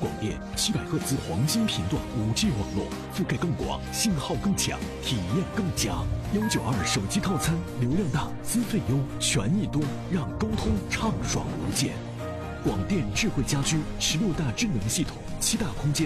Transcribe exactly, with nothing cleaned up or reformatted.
广电，七百赫兹黄金频段 五 G 网络，覆盖更广，信号更强，体验更佳。幺九二手机套餐，流量大，资费优，权益多，让沟通畅爽无间。广电智慧家居，十六大智能系统，七大空间。